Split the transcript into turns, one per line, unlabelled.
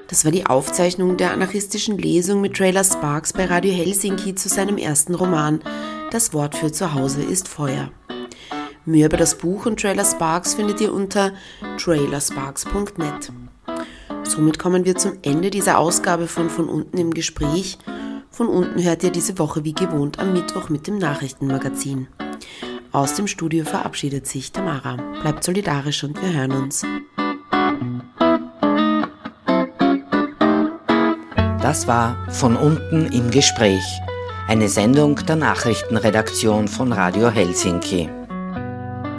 Das war die Aufzeichnung der anarchistischen Lesung mit Trailer Sparks bei Radio Helsinki zu seinem ersten Roman Das Wort für zu Hause ist Feuer. Mehr über das Buch und Trailer Sparks findet ihr unter trailersparks.net. Somit kommen wir zum Ende dieser Ausgabe von unten im Gespräch. Von unten hört ihr diese Woche wie gewohnt am Mittwoch mit dem Nachrichtenmagazin. Aus dem Studio verabschiedet sich Tamara. Bleibt solidarisch und wir hören uns.
Das war Von unten im Gespräch, eine Sendung der Nachrichtenredaktion von Radio Helsinki.